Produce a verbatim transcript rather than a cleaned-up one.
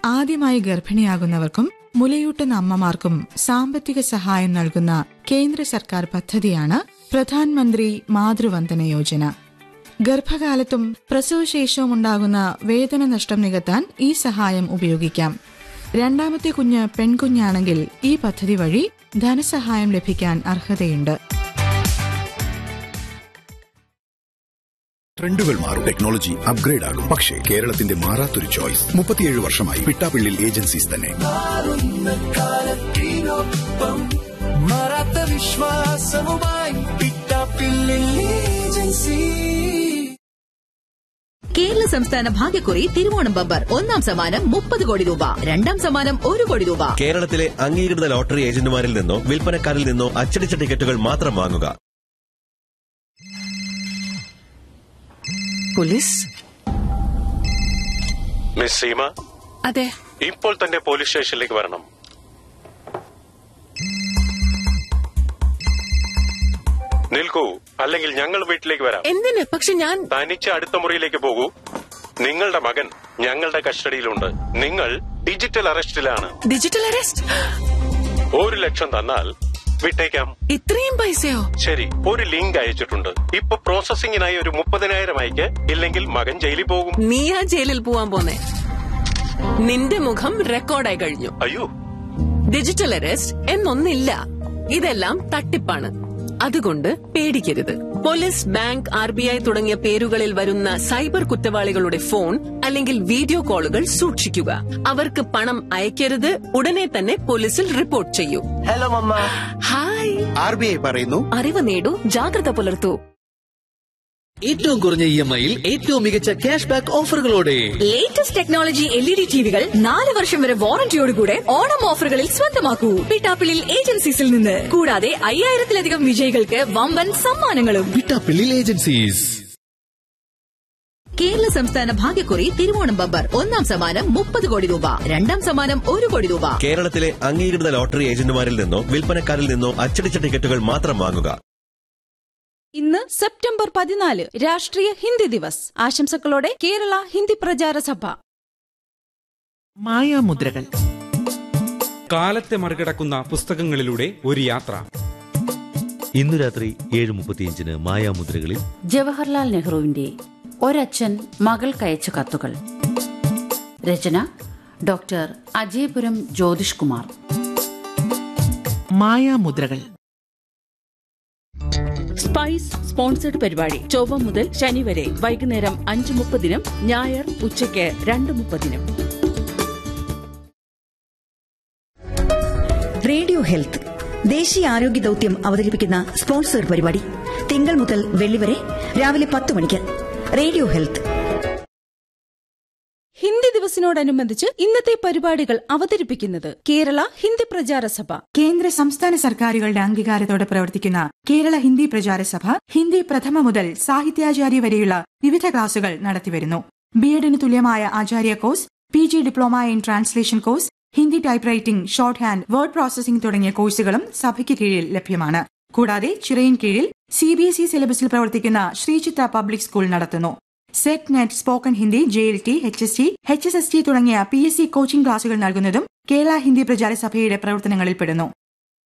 ആദ്യമായി ഗർഭിണിയാകുന്നവർക്കും മുലയൂട്ടുന്ന അമ്മമാർക്കും സാമ്പത്തിക സഹായം നൽകുന്ന കേന്ദ്ര സർക്കാർ പദ്ധതിയാണ് പ്രധാൻമന്ത്രി മാതൃവന്ദന യോജന. ഗർഭകാലത്തും പ്രസവശേഷവും ഉണ്ടാകുന്ന വേതന നഷ്ടം നികത്താൻ ഈ സഹായം ഉപയോഗിക്കാം. രണ്ടാമത്തെ കുഞ്ഞ് പെൺകുഞ്ഞാണെങ്കിൽ ഈ പദ്ധതി വഴി ധനസഹായം ലഭിക്കാൻ അർഹതയുണ്ട്. ട്രെൻഡുകൾ മാറും, ടെക്നോളജി അപ്ഗ്രേഡ് ആകും, പക്ഷേ കേരളത്തിന്റെ മാറാത്തൊരു ചോയ്സ് മുപ്പത്തിയേഴ് വർഷമായി പിട്ടാപ്പിള്ളിൽ ഏജൻസീസ് തന്നെ. മാറാത്ത വിശ്വാസവുമായി പിട്ടാപ്പിള്ളിൽ ഏജൻസി. കേരള സംസ്ഥാന ഭാഗ്യക്കുറി തിരുവോണം ബമ്പർ ഒന്നാം സമ്മാനം മുപ്പത് കോടി രൂപ, രണ്ടാം സമ്മാനം ഒരു കോടി രൂപ. കേരളത്തിലെ അംഗീകൃത ലോട്ടറി ഏജന്റുമാരിൽ നിന്നോ വിൽപ്പനക്കാരിൽ നിന്നോ അച്ചടിച്ച ടിക്കറ്റുകൾ മാത്രം വാങ്ങുക. പോലീസ്? മിസ് സീമ? അതെ. ഇപ്പോൾ തന്നെ പോലീസ് സ്റ്റേഷനിലേക്ക് വരണം. നിൽക്കൂ, അല്ലെങ്കിൽ ഞങ്ങൾ വീട്ടിലേക്ക് വരാം. എന്തിന്? പക്ഷെ ഞാൻ തനിച്ച് അടുത്ത മുറിയിലേക്ക് പോകൂ. നിങ്ങളുടെ മകൻ ഞങ്ങളുടെ കസ്റ്റഡിയിലുണ്ട്. നിങ്ങൾ ഡിജിറ്റൽ അറസ്റ്റിലാണ്. Digital arrest? ഒരു ലക്ഷം തന്നാൽ വിട്ടേക്കാം. ഇത്രയും പൈസയോ? ശരി, ഒരു ലിങ്ക് അയച്ചിട്ടുണ്ട്. ഇപ്പൊ പ്രോസസിംഗിനായി ഒരു മുപ്പതിനായിരം അയക്ക്, ഇല്ലെങ്കിൽ മകൻ ജയിലിൽ പോകും. നീയാ ജയിലിൽ പോവാൻ പോന്നെ? നിന്റെ മുഖം റെക്കോർഡായി കഴിഞ്ഞു. അയ്യോ, ഡിജിറ്റൽ അറസ്റ്റ് എന്നൊന്നില്ല. ഇതെല്ലാം തട്ടിപ്പാണ്. അതുകൊണ്ട് പേടിക്കരുത്. Police, bank, R B I തുടങ്ങിയ പേരുകളിൽ വരുന്ന സൈബർ കുറ്റവാളികളുടെ ഫോൺ അല്ലെങ്കിൽ വീഡിയോ കോളുകൾ സൂക്ഷിക്കുക. അവർക്ക് പണം അയക്കരുത്. ഉടനെ തന്നെ പോലീസിൽ റിപ്പോർട്ട് ചെയ്യൂ. Hello mama. Hi. R B I പറയുന്നു, അറിവ് നേടൂ, ജാഗ്രത പുലർത്തൂ. ഏറ്റവും കുറഞ്ഞ ഇ എം ഐയിൽ ഏറ്റവും മികച്ച cash back ഓഫറുകളോടെ latest technology L E D ടിവികൾ നാല് വർഷം വരെ വാറന്റിയോടുകൂടെ ഓണം ഓഫറുകളിൽ സ്വന്തമാക്കൂ പിട്ടാപ്പിള്ളിൽ ഏജൻസീസിൽ നിന്ന്. കൂടാതെ അയ്യായിരത്തിലധികം വിജയികൾക്ക് വമ്പൻ സമ്മാനങ്ങളും. പിട്ടാപ്പിള്ളിൽ ഏജൻസീസ്. കേരള സംസ്ഥാന ഭാഗ്യക്കുറി തിരുവോണം ബമ്പർ ഒന്നാം സമ്മാനം മുപ്പത് കോടി രൂപ, രണ്ടാം സമ്മാനം ഒരു കോടി രൂപ. കേരളത്തിലെ അംഗീകൃത ലോട്ടറി ഏജന്റുമാരിൽ നിന്നോ വിൽപ്പനക്കാരിൽ നിന്നോ അച്ചടിച്ച ടിക്കറ്റുകൾ മാത്രം വാങ്ങുക. ഇന്ന് സെപ്റ്റംബർ പതിനാല് രാഷ്ട്രീയ ഹിന്ദി ദിവസ്. ആശംസകളോടെ കേരള ഹിന്ദി പ്രചാര സഭ. മായാമുദ്രകൾ. കാലത്തെ മറികടക്കുന്ന പുസ്തകങ്ങളിലൂടെ ഒരു യാത്ര. ഇന്നു രാത്രി ഏഴ് മുപ്പത്തിയഞ്ചിന് മായാമുദ്രകളിൽ ജവഹർലാൽ നെഹ്റുവിന്റെ ഒരച്ഛൻ മകൾക്കയച്ച കത്തുകൾ. രചന ഡോക്ടർ അജയപുരം ജ്യോതിഷ് കുമാർ. മായാമുദ്രകൾ സ്പൈസ് സ്പോൺസർഡ് പരിപാടി ചൊവ്വ മുതൽ ശനി വരെ വൈകുന്നേരം അഞ്ച് മുപ്പതിനും ഞായർ ഉച്ചയ്ക്ക് രണ്ട് മുപ്പതിനും. റേഡിയോ ഹെൽത്ത് ദേശീയ ആരോഗ്യ ദൌത്യം അവതരിപ്പിക്കുന്ന സ്പോൺസർഡ് പരിപാടി തിങ്കൾ മുതൽ വെള്ളി വരെ രാവിലെ പത്ത് മണിക്ക്. Radio health. ഹിന്ദി ദിവസിനോടനുബന്ധിച്ച് ഇന്നത്തെ പരിപാടികൾ അവതരിപ്പിക്കുന്നത് കേരള ഹിന്ദി പ്രചാര സഭ. കേന്ദ്ര സംസ്ഥാന സർക്കാരുകളുടെ അംഗീകാരത്തോടെ പ്രവർത്തിക്കുന്ന കേരള ഹിന്ദി പ്രചാര സഭ ഹിന്ദി പ്രഥമ മുതൽ സാഹിത്യാചാര്യ വരെയുള്ള വിവിധ ക്ലാസുകൾ നടത്തിവരുന്നു. ബി എഡിന് തുല്യമായ ആചാര്യ course, P G diploma in translation course, Hindi type writing, short hand, word processing തുടങ്ങിയ കോഴ്സുകളും സഭയ്ക്ക് കീഴിൽ ലഭ്യമാണ്. കൂടാതെ ചിറയിൻ കീഴിൽ സി ബി എസ് ഇ സിലബസിൽ പ്രവർത്തിക്കുന്ന ശ്രീചിത്ത പബ്ലിക് സ്കൂൾ നടത്തുന്നു. Set, net, spoken Hindi, J L T, H S T, H S S T തുടങ്ങിയ പി എസ് സി കോച്ചിംഗ് ക്ലാസുകൾ നൽകുന്നതും കേരള ഹിന്ദി പ്രചാര സഭയുടെ പ്രവർത്തനങ്ങളിൽപ്പെടുന്നു.